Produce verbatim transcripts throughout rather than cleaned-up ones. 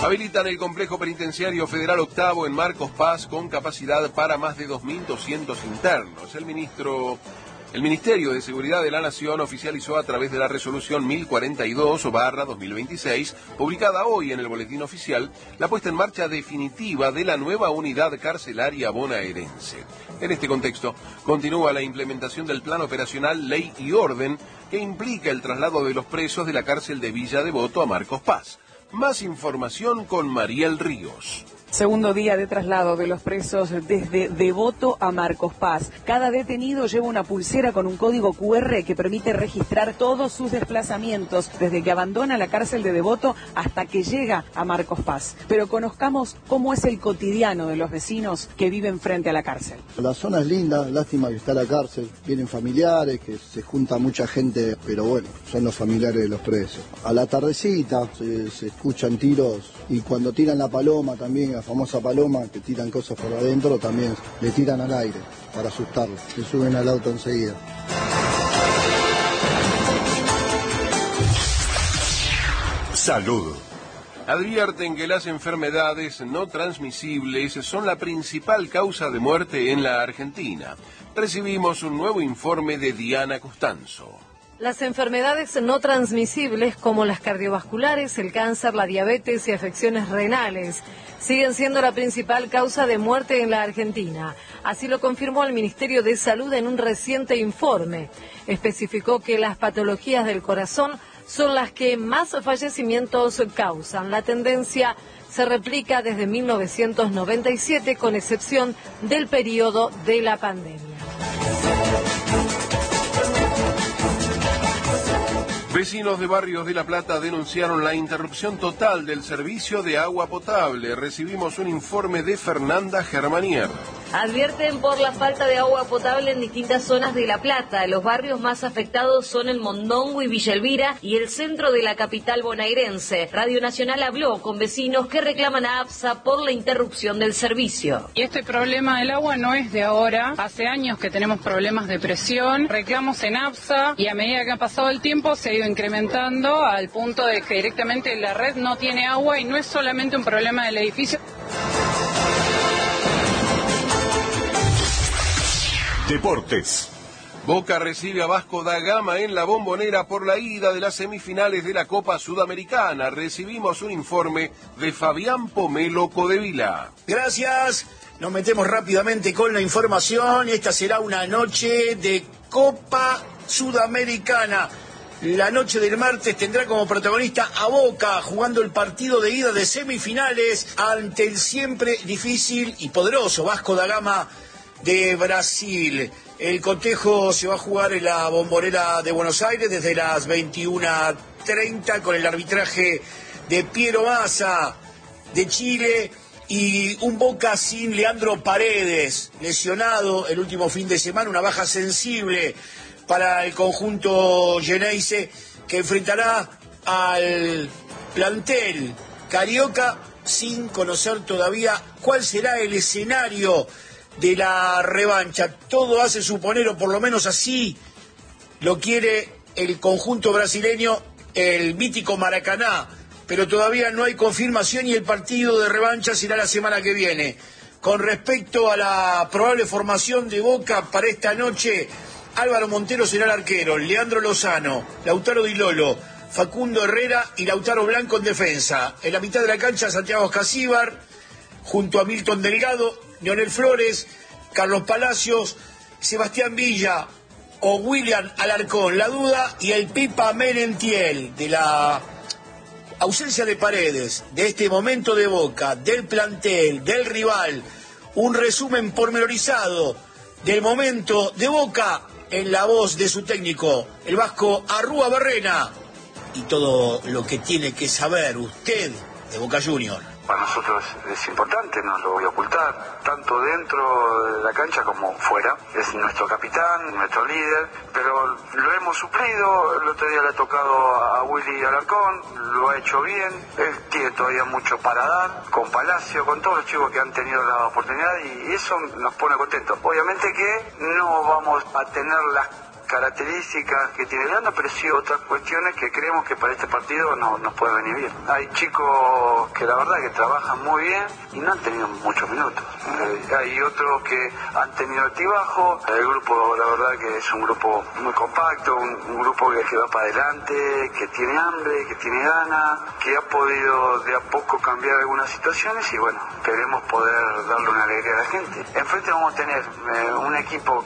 Habilitan el complejo penitenciario federal octavo en Marcos Paz con capacidad para más de dos mil doscientos internos. El ministro... El Ministerio de Seguridad de la Nación oficializó a través de la resolución mil cuarenta y dos barra dos mil veintiséis, publicada hoy en el Boletín Oficial, la puesta en marcha definitiva de la nueva unidad carcelaria bonaerense. En este contexto, continúa la implementación del Plan Operacional Ley y Orden, que implica el traslado de los presos de la cárcel de Villa Devoto a Marcos Paz. Más información con Mariel Ríos. Segundo día de traslado de los presos desde Devoto a Marcos Paz. Cada detenido lleva una pulsera con un código cu erre que permite registrar todos sus desplazamientos, desde que abandona la cárcel de Devoto hasta que llega a Marcos Paz. Pero conozcamos cómo es el cotidiano de los vecinos que viven frente a la cárcel. La zona es linda, lástima que está la cárcel. Vienen familiares, que se junta mucha gente, pero bueno, son los familiares de los presos. A la tardecita se, se escuchan tiros y cuando tiran la paloma también, la famosa paloma, que tiran cosas por adentro, también le tiran al aire para asustarlos. Se suben al auto enseguida. Salud. Advierten que las enfermedades no transmisibles son la principal causa de muerte en la Argentina. Recibimos un nuevo informe de Diana Costanzo. Las enfermedades no transmisibles como las cardiovasculares, el cáncer, la diabetes y afecciones renales siguen siendo la principal causa de muerte en la Argentina. Así lo confirmó el Ministerio de Salud en un reciente informe. Especificó que las patologías del corazón son las que más fallecimientos causan. La tendencia se replica desde mil novecientos noventa y siete, con excepción del periodo de la pandemia. Vecinos de barrios de La Plata denunciaron la interrupción total del servicio de agua potable. Recibimos un informe de Fernanda Germanier. Advierten por la falta de agua potable en distintas zonas de La Plata. Los barrios más afectados son el Mondongo y Villa Elvira y el centro de la capital bonaerense. Radio Nacional habló con vecinos que reclaman a APSA por la interrupción del servicio. Y este problema del agua no es de ahora. Hace años que tenemos problemas de presión, reclamos en APSA y a medida que ha pasado el tiempo se ha ido incrementando al punto de que directamente la red no tiene agua y no es solamente un problema del edificio. Deportes. Boca recibe a Vasco da Gama en la Bombonera por la ida de las semifinales de la Copa Sudamericana. Recibimos un informe de Fabián Pomelo Codevila. Gracias. Nos metemos rápidamente con la información. Esta será una noche de Copa Sudamericana. La noche del martes tendrá como protagonista a Boca, jugando el partido de ida de semifinales ante el siempre difícil y poderoso Vasco da Gama de Brasil. El cotejo se va a jugar en la Bombonera de Buenos Aires desde las veintiuna treinta con el arbitraje de Piero Massa de Chile y un Boca sin Leandro Paredes, lesionado el último fin de semana, una baja sensible para el conjunto Geneise, que enfrentará al plantel carioca sin conocer todavía cuál será el escenario de la revancha. Todo hace suponer, o por lo menos así lo quiere el conjunto brasileño, el mítico Maracaná, pero todavía no hay confirmación y el partido de revancha será la semana que viene. Con respecto a la probable formación de Boca para esta noche, Álvaro Montero será el arquero, Leandro Lozano, Lautaro Di Lolo, Facundo Herrera y Lautaro Blanco en defensa. En la mitad de la cancha, Santiago Escasíbar, junto a Milton Delgado, Leonel Flores, Carlos Palacios, Sebastián Villa o William Alarcón. La duda y el Pipa Merentiel. De la ausencia de Paredes, de este momento de Boca, del plantel, del rival, un resumen pormenorizado del momento de Boca en la voz de su técnico, el vasco Arrúa Barrena, y todo lo que tiene que saber usted de Boca Juniors. Para nosotros es importante, no lo voy a ocultar, tanto dentro de la cancha como fuera. Es nuestro capitán, nuestro líder, pero lo hemos suplido. El otro día le ha tocado a Willy Alarcón, lo ha hecho bien. Él tiene todavía mucho para dar, con Palacio, con todos los chicos que han tenido la oportunidad, y eso nos pone contentos. Obviamente que no vamos a tener las características que tiene Leandro, pero sí otras cuestiones que creemos que para este partido no, nos puede venir bien. Hay chicos que la verdad que trabajan muy bien y no han tenido muchos minutos. Eh, hay otros que han tenido altibajo. El grupo, la verdad que es un grupo muy compacto, un, un grupo que, que va para adelante, que tiene hambre, que tiene ganas, que ha podido de a poco cambiar algunas situaciones y bueno, queremos poder darle una alegría a la gente. Enfrente vamos a tener eh, un equipo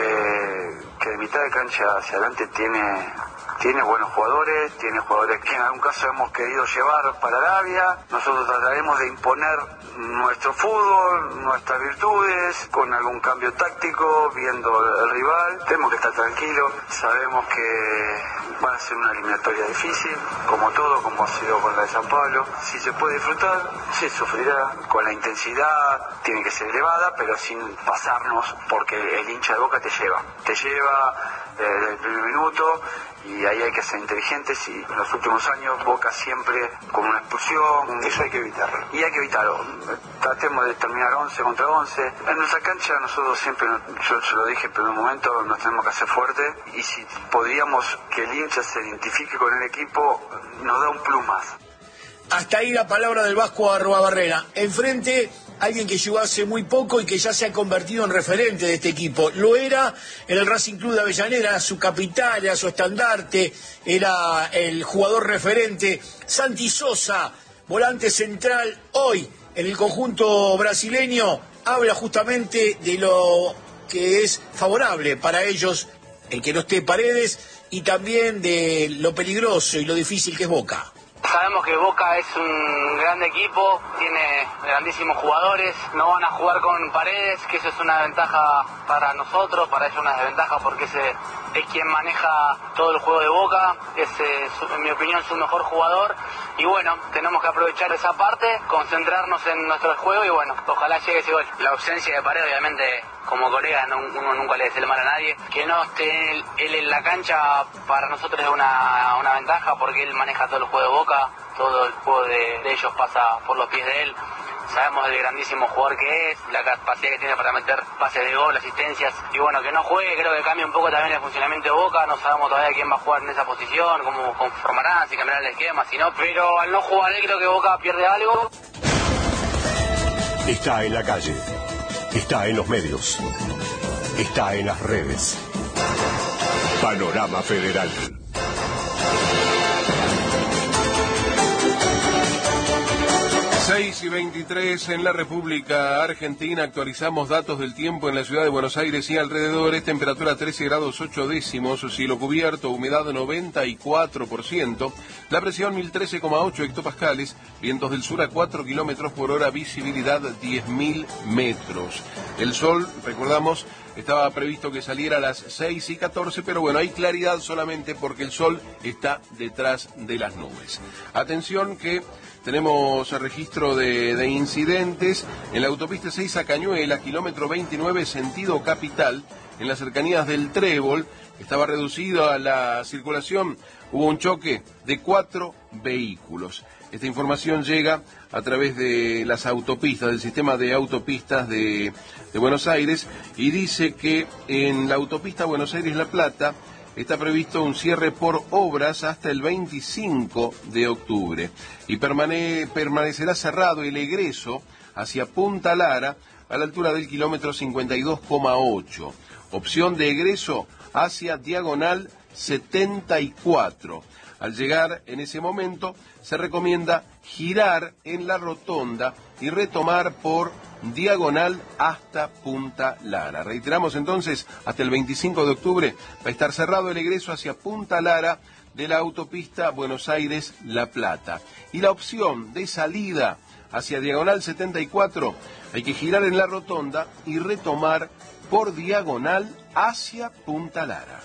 que, que de mitad de cancha hacia adelante tiene... Tiene buenos jugadores, tiene jugadores que en algún caso hemos querido llevar para Arabia. Nosotros trataremos de imponer nuestro fútbol, nuestras virtudes, con algún cambio táctico, viendo el rival. Tenemos que estar tranquilos, sabemos que va a ser una eliminatoria difícil, como todo, como ha sido con la de San Pablo. Si se puede disfrutar, se sufrirá con la intensidad, tiene que ser elevada, pero sin pasarnos, porque el hincha de Boca te lleva. Te lleva eh, desde el primer minuto. Y ahí hay que ser inteligentes y en los últimos años Boca siempre con una expulsión, eso hay que evitarlo. Y hay que evitarlo. Tratemos de terminar once contra once. En nuestra cancha nosotros siempre, yo se lo dije en primer momento, nos tenemos que hacer fuertes y si podríamos que el hincha se identifique con el equipo, nos da un plus más. Hasta ahí la palabra del Vasco Arruabarrena. Enfrente, alguien que llegó hace muy poco y que ya se ha convertido en referente de este equipo. Lo era en el Racing Club de Avellaneda, era su capital, era su estandarte, era el jugador referente. Santi Sosa, volante central, hoy en el conjunto brasileño, habla justamente de lo que es favorable para ellos, el que no esté Paredes, y también de lo peligroso y lo difícil que es Boca. Sabemos que Boca es un gran equipo, tiene grandísimos jugadores, no van a jugar con Paredes, que eso es una ventaja para nosotros, para ellos una desventaja porque ese es quien maneja todo el juego de Boca, es en mi opinión su mejor jugador y bueno, tenemos que aprovechar esa parte, concentrarnos en nuestro juego y bueno, ojalá llegue ese gol. La ausencia de Paredes obviamente como colega no, uno nunca le desea el mal a nadie, que no esté él, él en la cancha para nosotros es una, una ventaja porque él maneja todo el juego de Boca, todo el juego de, de ellos pasa por los pies de él. Sabemos del grandísimo jugador que es, la capacidad que tiene para meter pases de gol, asistencias, y bueno, que no juegue, creo que cambia un poco también el funcionamiento de Boca, no sabemos todavía quién va a jugar en esa posición, cómo conformarán, si cambiarán el esquema, si no, pero al no jugar él creo que Boca pierde algo. Está en la calle, está en los medios, está en las redes. Panorama Federal. seis y veintitrés en la República Argentina. Actualizamos datos del tiempo en la ciudad de Buenos Aires y alrededores. Temperatura trece grados ocho décimos, cielo cubierto, humedad noventa y cuatro por ciento, la presión mil trece coma ocho hectopascales, vientos del sur a cuatro kilómetros por hora, visibilidad diez mil metros. El sol, recordamos, estaba previsto que saliera a las seis y catorce, pero bueno, hay claridad solamente porque el sol está detrás de las nubes. Atención que tenemos el registro de, de incidentes en la autopista seis a Cañuelas, kilómetro veintinueve, sentido capital, en las cercanías del Trébol. Estaba reducida la circulación, hubo un choque de cuatro vehículos. Esta información llega a través de las autopistas, del sistema de autopistas de, de Buenos Aires, y dice que en la autopista Buenos Aires-La Plata está previsto un cierre por obras hasta el veinticinco de octubre y permane- permanecerá cerrado el egreso hacia Punta Lara a la altura del kilómetro cincuenta y dos coma ocho. Opción de egreso hacia Diagonal setenta y cuatro. Al llegar en ese momento se recomienda girar en la rotonda y retomar por Diagonal hasta Punta Lara. Reiteramos entonces, hasta el veinticinco de octubre va a estar cerrado el egreso hacia Punta Lara de la autopista Buenos Aires-La Plata. Y la opción de salida hacia Diagonal setenta y cuatro, hay que girar en la rotonda y retomar por Diagonal hacia Punta Lara.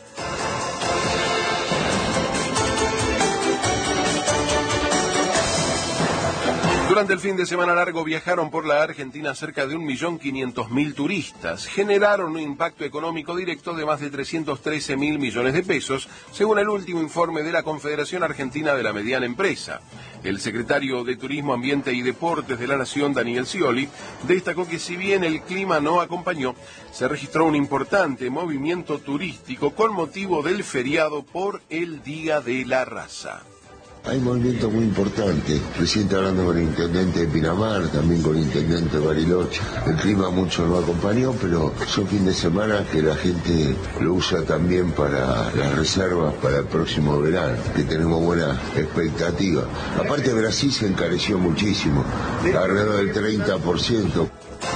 Durante el fin de semana largo viajaron por la Argentina cerca de un millón quinientos mil turistas. Generaron un impacto económico directo de más de trescientos trece mil millones de pesos, según el último informe de la Confederación Argentina de la Mediana Empresa. El secretario de Turismo, Ambiente y Deportes de la Nación, Daniel Scioli, destacó que si bien el clima no acompañó, se registró un importante movimiento turístico con motivo del feriado por el Día de la Raza. Hay movimiento muy importante, recién hablando con el intendente de Pinamar, también con el intendente de Bariloche. El clima mucho no acompañó, pero son fin de semana que la gente lo usa también para las reservas para el próximo verano, que tenemos buena expectativa. Aparte Brasil se encareció muchísimo, alrededor del treinta por ciento.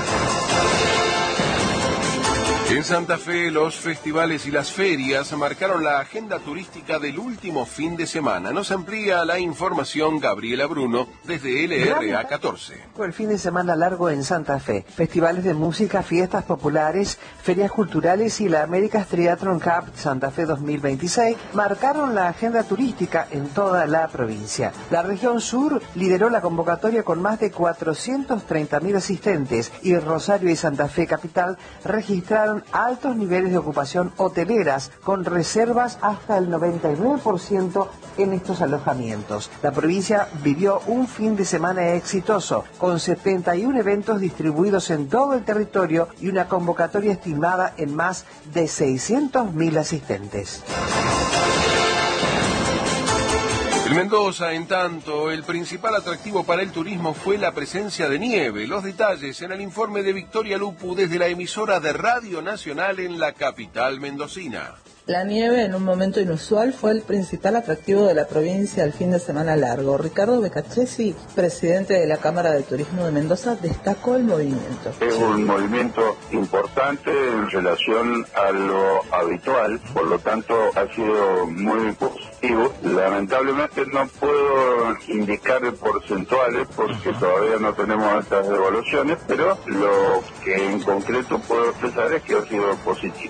En Santa Fe, los festivales y las ferias marcaron la agenda turística del último fin de semana. Nos amplía la información Gabriela Bruno desde L R A catorce. El fin de semana largo en Santa Fe. Festivales de música, fiestas populares, ferias culturales y la America's Triathlon Cup Santa Fe dos mil veintiséis marcaron la agenda turística en toda la provincia. La región sur lideró la convocatoria con más de cuatrocientos treinta mil asistentes y Rosario y Santa Fe capital registraron altos niveles de ocupación hoteleras con reservas hasta el noventa y nueve por ciento en estos alojamientos. La provincia vivió un fin de semana exitoso con setenta y uno eventos distribuidos en todo el territorio y una convocatoria estimada en más de seiscientos mil asistentes. En Mendoza, en tanto, el principal atractivo para el turismo fue la presencia de nieve. Los detalles en el informe de Victoria Lupu desde la emisora de Radio Nacional en la capital mendocina. La nieve, en un momento inusual, fue el principal atractivo de la provincia al fin de semana largo. Ricardo Becachesi, presidente de la Cámara de Turismo de Mendoza, destacó el movimiento. Es un movimiento importante en relación a lo habitual, por lo tanto ha sido muy positivo. Lamentablemente no puedo indicar porcentuales porque todavía no tenemos estas evaluaciones, pero lo que en concreto puedo expresar es que ha sido positivo.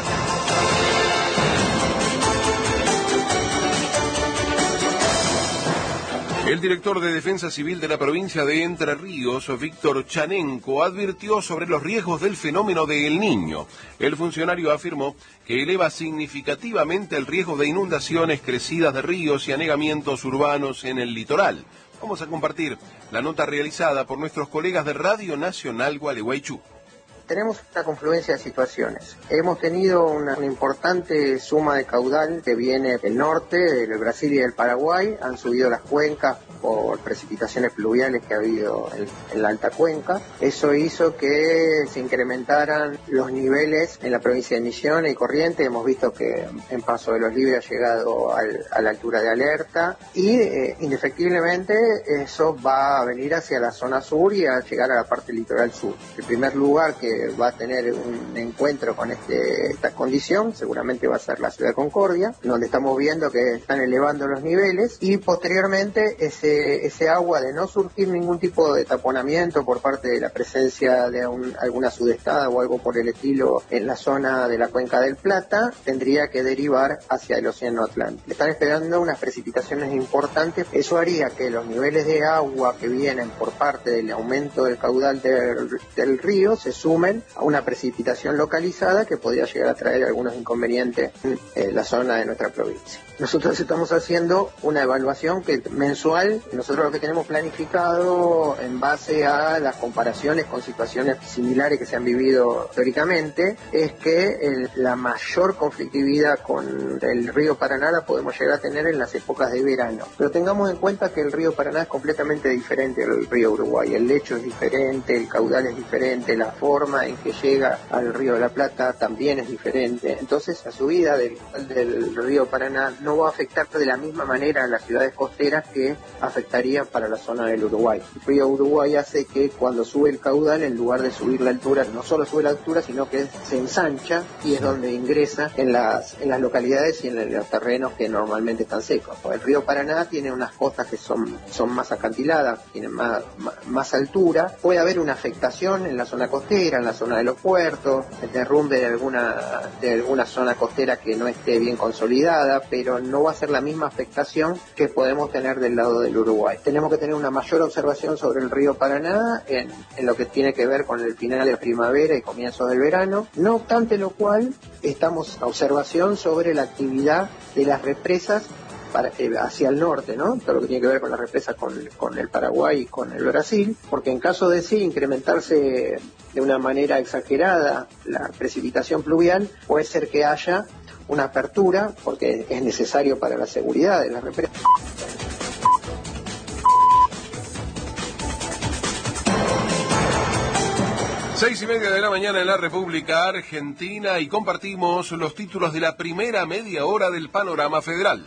El director de Defensa Civil de la provincia de Entre Ríos, Víctor Chanenco, advirtió sobre los riesgos del fenómeno de El Niño. El funcionario afirmó que eleva significativamente el riesgo de inundaciones, crecidas de ríos y anegamientos urbanos en el litoral. Vamos a compartir la nota realizada por nuestros colegas de Radio Nacional Gualeguaychú. Tenemos una confluencia de situaciones. Hemos tenido una, una importante suma de caudal que viene del norte, del Brasil y del Paraguay. Han subido las cuencas por precipitaciones pluviales que ha habido en, en la alta cuenca. Eso hizo que se incrementaran los niveles en la provincia de Misiones y Corrientes. Hemos visto que en Paso de los Libres ha llegado al, a la altura de alerta y eh, indefectiblemente eso va a venir hacia la zona sur y a llegar a la parte litoral sur. El primer lugar que va a tener un encuentro con este, esta condición seguramente va a ser la ciudad de Concordia, donde estamos viendo que están elevando los niveles y posteriormente ese, ese agua, de no surgir ningún tipo de taponamiento por parte de la presencia de un, alguna sudestada o algo por el estilo en la zona de la cuenca del Plata, tendría que derivar hacia el océano Atlántico. Están esperando unas precipitaciones importantes. Eso haría que los niveles de agua que vienen por parte del aumento del caudal del, del río se sumen a una precipitación localizada que podría llegar a traer algunos inconvenientes en la zona de nuestra provincia. Nosotros estamos haciendo una evaluación que mensual. Nosotros lo que tenemos planificado en base a las comparaciones con situaciones similares que se han vivido históricamente es que el, la mayor conflictividad con el río Paraná la podemos llegar a tener en las épocas de verano. Pero tengamos en cuenta que el río Paraná es completamente diferente al río Uruguay. El lecho es diferente, el caudal es diferente, la forma en que llega al río de la Plata también es diferente. Entonces la subida del, del río Paraná no va a afectar de la misma manera a las ciudades costeras que afectaría para la zona del Uruguay. El río Uruguay hace que cuando sube el caudal, en lugar de subir la altura, no solo sube la altura, sino que se ensancha y es donde ingresa en las, en las localidades y en los terrenos que normalmente están secos. El río Paraná tiene unas costas que son, son más acantiladas, tienen más, más, más altura. Puede haber una afectación en la zona costera, en la zona de los puertos, el derrumbe de alguna, de alguna zona costera que no esté bien consolidada, pero no va a ser la misma afectación que podemos tener del lado del Uruguay. Tenemos que tener una mayor observación sobre el río Paraná en, en lo que tiene que ver con el final de primavera y comienzos del verano, no obstante lo cual estamos a observación sobre la actividad de las represas para, eh, hacia el norte, ¿no? Todo lo que tiene que ver con las represas con, con el Paraguay y con el Brasil, porque en caso de sí incrementarse de una manera exagerada la precipitación pluvial, puede ser que haya una apertura, porque es necesario para la seguridad de las represas. Seis y media de la mañana en la República Argentina y compartimos los títulos de la primera media hora del Panorama Federal.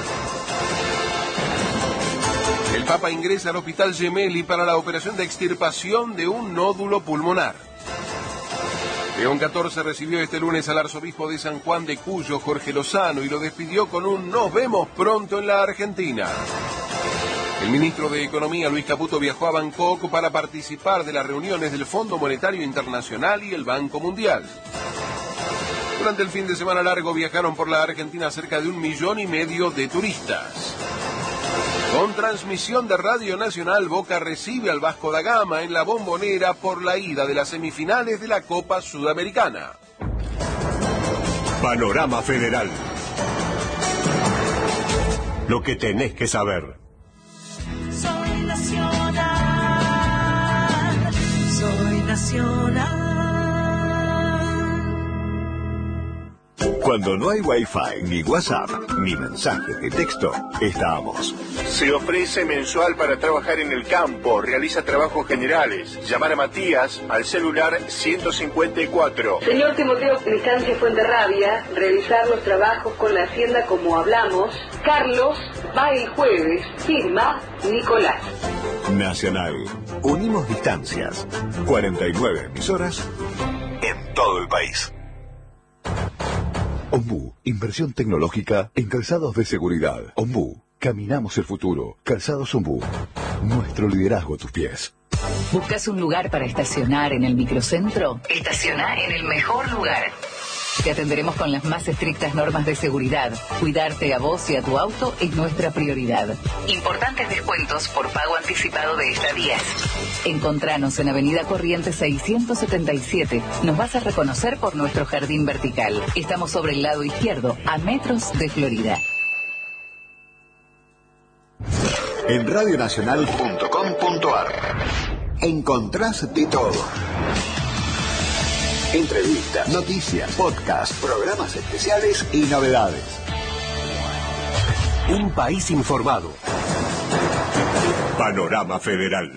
El Papa ingresa al Hospital Gemelli para la operación de extirpación de un nódulo pulmonar. León catorce recibió este lunes al arzobispo de San Juan de Cuyo, Jorge Lozano, y lo despidió con un "nos vemos pronto en la Argentina". El ministro de Economía, Luis Caputo, viajó a Bangkok para participar de las reuniones del Fondo Monetario Internacional y el Banco Mundial. Durante el fin de semana largo viajaron por la Argentina cerca de un millón y medio de turistas. Con transmisión de Radio Nacional, Boca recibe al Vasco da Gama en la Bombonera por la ida de las semifinales de la Copa Sudamericana. Panorama Federal. Lo que tenés que saber. Soy nacional, soy nacional. Cuando no hay Wi-Fi, ni WhatsApp, ni mensajes de texto, estamos. Se ofrece mensual para trabajar en el campo, realiza trabajos generales. Llamar a Matías al celular ciento cincuenta y cuatro. Señor Timoteo Estancia Fuenterrabia, realizar los trabajos con la hacienda como hablamos. Carlos va el jueves, firma Nicolás. Nacional. Unimos distancias. cuarenta y nueve emisoras en todo el país. Ombú, inversión tecnológica en calzados de seguridad. Ombú, caminamos el futuro. Calzados Ombú, nuestro liderazgo a tus pies. ¿Buscas un lugar para estacionar en el microcentro? Estaciona en el mejor lugar. Te atenderemos con las más estrictas normas de seguridad. Cuidarte a vos y a tu auto es nuestra prioridad. Importantes descuentos por pago anticipado de estadías. Encontranos en Avenida Corrientes seiscientos setenta y siete. Nos vas a reconocer por nuestro jardín vertical. Estamos sobre el lado izquierdo, a metros de Florida. En radionacional punto com punto ar encontrás de todo. Entrevistas, noticias, podcasts, programas especiales y novedades. Un país informado. Panorama Federal.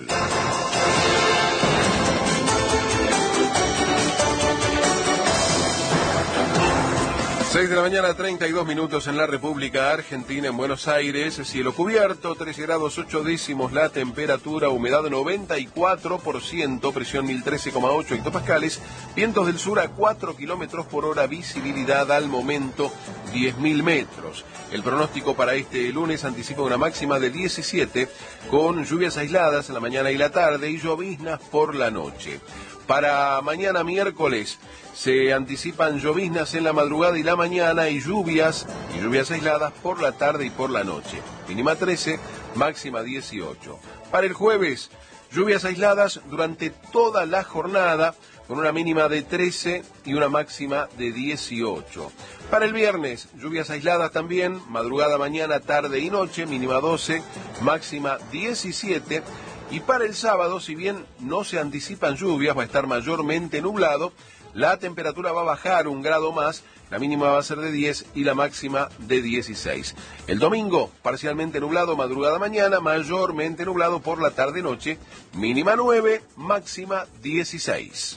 seis de la mañana, treinta y dos minutos en la República Argentina, en Buenos Aires, cielo cubierto, trece grados ocho décimos la temperatura, humedad noventa y cuatro por ciento, presión mil trece coma ocho hectopascales, vientos del sur a cuatro kilómetros por hora, visibilidad al momento diez mil metros. El pronóstico para este lunes anticipa una máxima de diecisiete, con lluvias aisladas en la mañana y la tarde y lloviznas por la noche. Para mañana miércoles se anticipan lloviznas en la madrugada y la mañana y lluvias y lluvias aisladas por la tarde y por la noche. Mínima trece, máxima dieciocho. Para el jueves, lluvias aisladas durante toda la jornada con una mínima de trece y una máxima de dieciocho. Para el viernes, lluvias aisladas también, madrugada, mañana, tarde y noche, mínima doce, máxima diecisiete. Y para el sábado, si bien no se anticipan lluvias, va a estar mayormente nublado, la temperatura va a bajar un grado más, la mínima va a ser de diez y la máxima de dieciséis. El domingo, parcialmente nublado, madrugada mañana, mayormente nublado por la tarde-noche, mínima nueve, máxima dieciséis.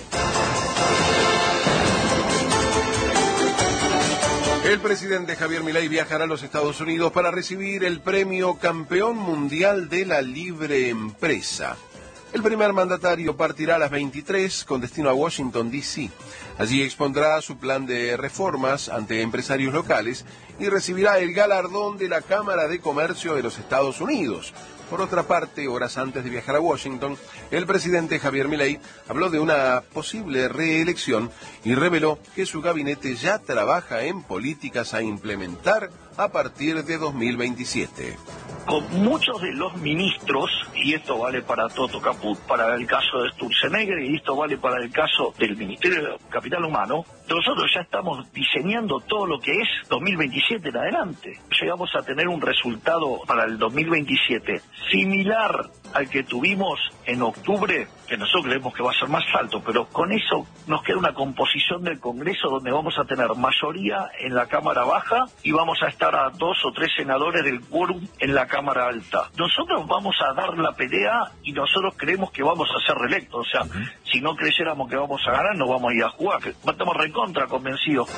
El presidente Javier Milei viajará a los Estados Unidos para recibir el premio Campeón Mundial de la Libre Empresa. El primer mandatario partirá a las veintitrés con destino a Washington, D C Allí expondrá su plan de reformas ante empresarios locales y recibirá el galardón de la Cámara de Comercio de los Estados Unidos. Por otra parte, horas antes de viajar a Washington, el presidente Javier Milei habló de una posible reelección y reveló que su gabinete ya trabaja en políticas a implementar a partir de dos mil veintisiete. Con muchos de los ministros, y esto vale para Toto Caput, para el caso de Sturzenegger, y esto vale para el caso del Ministerio de Capital Humano, nosotros ya estamos diseñando todo lo que es dos mil veintisiete en adelante. Llegamos a tener un resultado para el dos mil veintisiete similar al que tuvimos en octubre, que nosotros creemos que va a ser más alto, pero con eso nos queda una composición del Congreso donde vamos a tener mayoría en la Cámara Baja y vamos a estar a dos o tres senadores del quórum en la Cámara Alta. Nosotros vamos a dar la pelea y nosotros creemos que vamos a ser reelectos. O sea, uh-huh. si no creyéramos que vamos a ganar, no vamos a ir a jugar. Estamos recontra convencidos.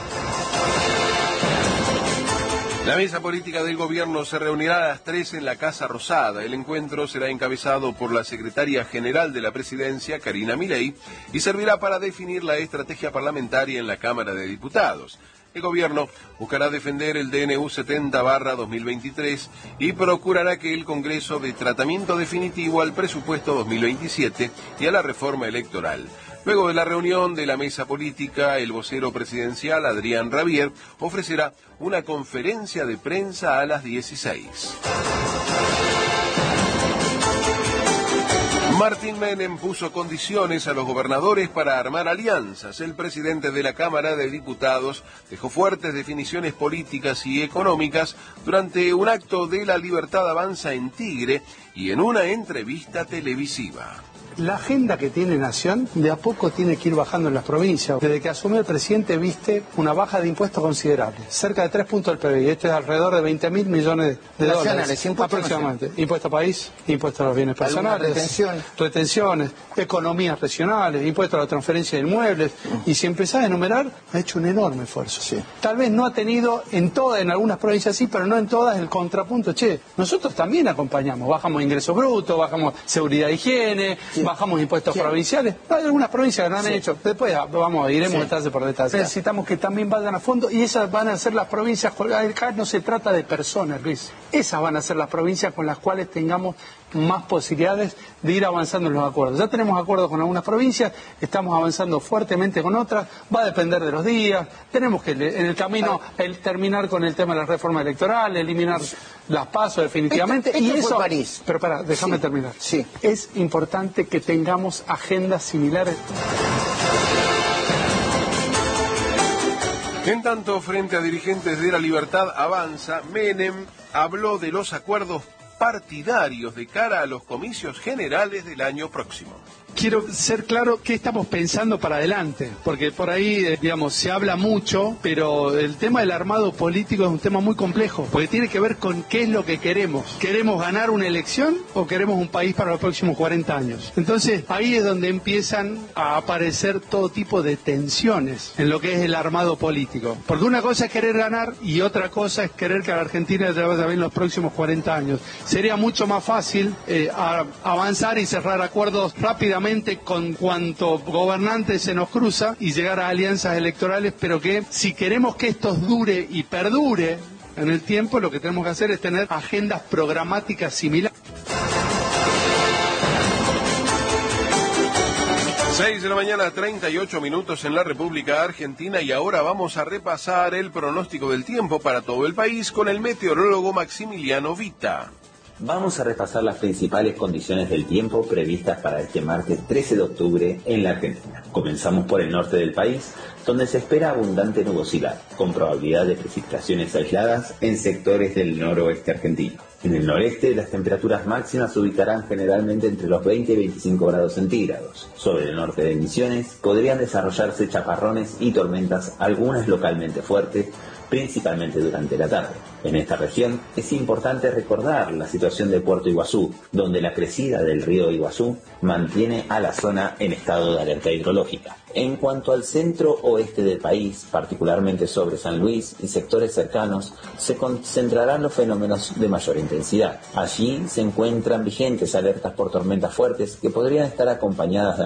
La mesa política del gobierno se reunirá a las tres en la Casa Rosada. El encuentro será encabezado por la secretaria general de la presidencia, Karina Milei, y servirá para definir la estrategia parlamentaria en la Cámara de Diputados. El gobierno buscará defender el D N U setenta barra dos mil veintitrés y procurará que el Congreso dé tratamiento definitivo al presupuesto dos mil veintisiete y a la reforma electoral. Luego de la reunión de la mesa política, el vocero presidencial, Adrián Rabier, ofrecerá una conferencia de prensa a las dieciséis. Martín Menem puso condiciones a los gobernadores para armar alianzas. El presidente de la Cámara de Diputados dejó fuertes definiciones políticas y económicas durante un acto de La Libertad Avanza en Tigre y en una entrevista televisiva. La agenda que tiene Nación de a poco tiene que ir bajando en las provincias. Desde que asumió el presidente viste una baja de impuestos considerable, cerca de tres puntos del P B I. Este es alrededor de veinte mil millones de dólares aproximadamente. Nacional. Impuesto a país, impuesto a los bienes personales, retenciones. retenciones, economías regionales, impuesto a la transferencia de inmuebles. Uh-huh. Y si empezás a enumerar, ha hecho un enorme esfuerzo. Sí. Tal vez no ha tenido en todas, en algunas provincias sí, pero no en todas el contrapunto. Che, nosotros también acompañamos, bajamos ingresos brutos, bajamos seguridad e higiene, sí. bajamos impuestos ¿Quién? provinciales. Hay algunas provincias que lo han sí. hecho. Después vamos, iremos sí. detalle por detalle. Sí. Necesitamos que también vayan a fondo y esas van a ser las provincias. Acá no se trata de personas, Luis. Esas van a ser las provincias con las cuales tengamos más posibilidades de ir avanzando en los acuerdos. Ya tenemos acuerdos con algunas provincias, estamos avanzando fuertemente con otras, va a depender de los días, tenemos que en el camino el terminar con el tema de la reforma electoral, eliminar las pasos definitivamente. Esto, esto y eso, fue París. Pero para, déjame sí. terminar. Sí. Es importante que tengamos agendas similares. En tanto, frente a dirigentes de La Libertad Avanza, Menem habló de los acuerdos partidarios de cara a los comicios generales del año próximo. Quiero ser claro qué estamos pensando para adelante, porque por ahí, eh, digamos, se habla mucho, pero el tema del armado político es un tema muy complejo, porque tiene que ver con qué es lo que queremos. ¿Queremos ganar una elección o queremos un país para los próximos cuarenta años? Entonces, ahí es donde empiezan a aparecer todo tipo de tensiones en lo que es el armado político. Porque una cosa es querer ganar y otra cosa es querer que a la Argentina le vaya bien los próximos cuarenta años. Sería mucho más fácil eh, a, avanzar y cerrar acuerdos rápidamente con cuanto gobernante se nos cruza y llegar a alianzas electorales, pero que si queremos que esto dure y perdure en el tiempo, lo que tenemos que hacer es tener agendas programáticas similares. seis de la mañana, treinta y ocho minutos en la República Argentina, y ahora vamos a repasar el pronóstico del tiempo para todo el país con el meteorólogo Maximiliano Vita. Vamos a repasar las principales condiciones del tiempo previstas para este martes trece de octubre en la Argentina. Comenzamos por el norte del país, donde se espera abundante nubosidad, con probabilidad de precipitaciones aisladas en sectores del noroeste argentino. En el noreste, las temperaturas máximas se ubicarán generalmente entre los veinte y veinticinco grados centígrados. Sobre el norte de Misiones, podrían desarrollarse chaparrones y tormentas, algunas localmente fuertes, principalmente durante la tarde. En esta región es importante recordar la situación de Puerto Iguazú, donde la crecida del río Iguazú mantiene a la zona en estado de alerta hidrológica. En cuanto al centro oeste del país, particularmente sobre San Luis y sectores cercanos, se concentrarán los fenómenos de mayor intensidad. Allí se encuentran vigentes alertas por tormentas fuertes que podrían estar acompañadas de